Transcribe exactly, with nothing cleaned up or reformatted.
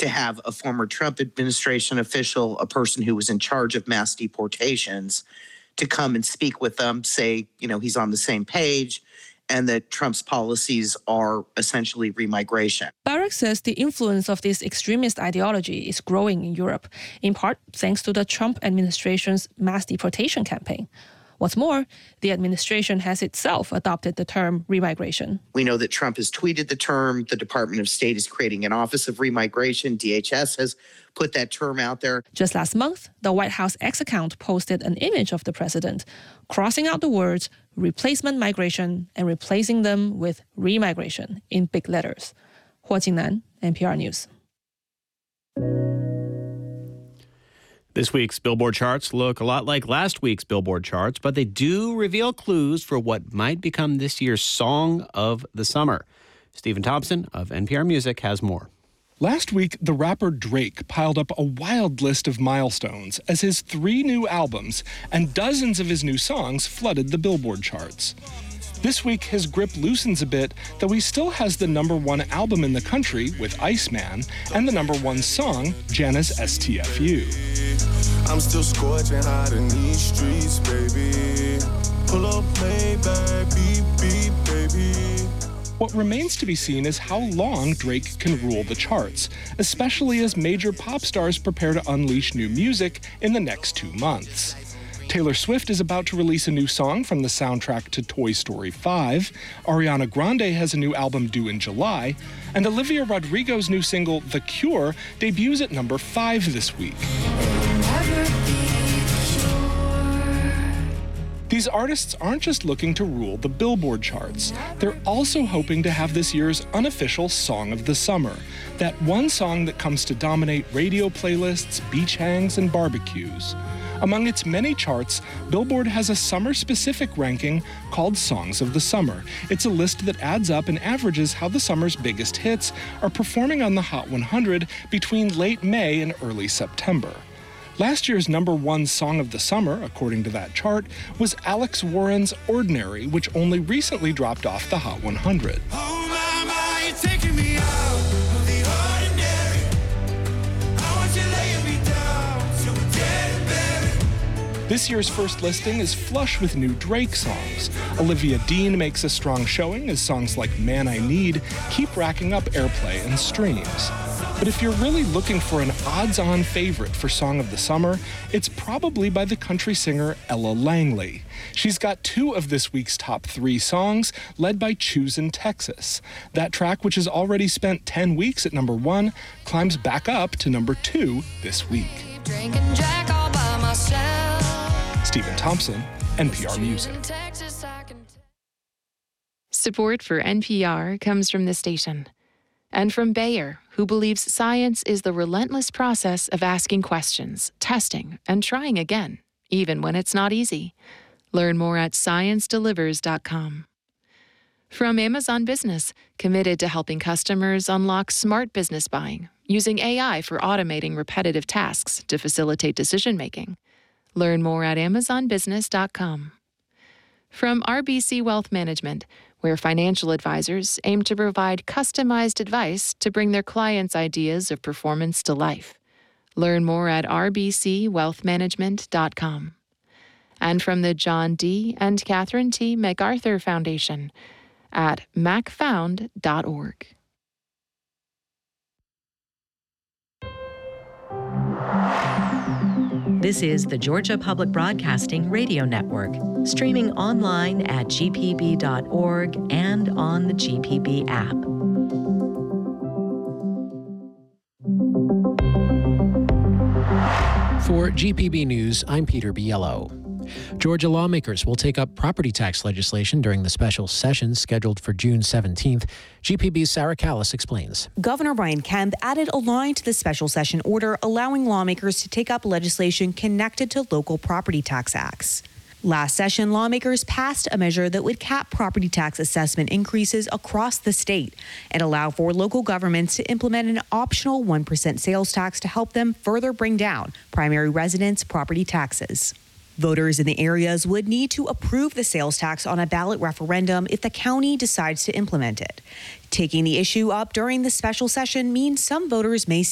to have a former Trump administration official, a person who was in charge of mass deportations, to come and speak with them, say, you know, he's on the same page, and that Trump's policies are essentially remigration. Barak says the influence of this extremist ideology is growing in Europe, in part thanks to the Trump administration's mass deportation campaign. What's more, the administration has itself adopted the term remigration. We know that Trump has tweeted the term. The Department of State is creating an Office of Remigration. D H S has put that term out there. Just last month, the White House X account posted an image of the president, crossing out the words replacement migration and replacing them with remigration in big letters. Hua Jingnan, N P R News. This week's Billboard charts look a lot like last week's Billboard charts, but they do reveal clues for what might become this year's Song of the Summer. Stephen Thompson of N P R Music has more. Last week, the rapper Drake piled up a wild list of milestones as his three new albums and dozens of his new songs flooded the Billboard charts. This week, his grip loosens a bit, though he still has the number one album in the country with Iceman and the number one song, Jana's S T F U. I'm still scorching hot in these streets, baby. Pull up, Maybach, beep, beep, baby. What remains to be seen is how long Drake can rule the charts, especially as major pop stars prepare to unleash new music in the next two months. Taylor Swift is about to release a new song from the soundtrack to Toy Story five, Ariana Grande has a new album due in July, and Olivia Rodrigo's new single, The Cure, debuts at number five this week. These artists aren't just looking to rule the Billboard charts. They're also hoping to have this year's unofficial Song of the Summer, that one song that comes to dominate radio playlists, beach hangs, and barbecues. Among its many charts, Billboard has a summer-specific ranking called Songs of the Summer. It's a list that adds up and averages how the summer's biggest hits are performing on the Hot one hundred between late May and early September. Last year's number one Song of the Summer, according to that chart, was Alex Warren's Ordinary, which only recently dropped off the Hot one hundred. Oh my, my, you're taking me out of the ordinary. I want you laying me down to a dead bed. This year's first listing is flush with new Drake songs. Olivia Dean makes a strong showing as songs like Man I Need keep racking up airplay and streams. But if you're really looking for an odds-on favorite for Song of the Summer, it's probably by the country singer Ella Langley. She's got two of this week's top three songs, led by Choosin' Texas. That track, which has already spent ten weeks at number one, climbs back up to number two this week. Stephen Thompson, N P R Music. Support for N P R comes from the station. And from Bayer, who believes science is the relentless process of asking questions, testing, and trying again, even when it's not easy. Learn more at science delivers dot com. From Amazon Business, committed to helping customers unlock smart business buying, using A I for automating repetitive tasks to facilitate decision-making. Learn more at amazon business dot com. From R B C Wealth Management, where financial advisors aim to provide customized advice to bring their clients' ideas of performance to life. Learn more at r b c wealth management dot com. And from the John D. and Catherine T. MacArthur Foundation at mac found dot org. This is the Georgia Public Broadcasting Radio Network, streaming online at g p b dot org and on the G P B app. For G P B News, I'm Peter Biello. Georgia lawmakers will take up property tax legislation during the special session scheduled for June seventeenth. G P B's Sarah Callis explains. Governor Brian Kemp added a line to the special session order allowing lawmakers to take up legislation connected to local property tax acts. Last session, lawmakers passed a measure that would cap property tax assessment increases across the state and allow for local governments to implement an optional one percent sales tax to help them further bring down primary residents' property taxes. Voters in the areas would need to approve the sales tax on a ballot referendum if the county decides to implement it. Taking the issue up during the special session means some voters may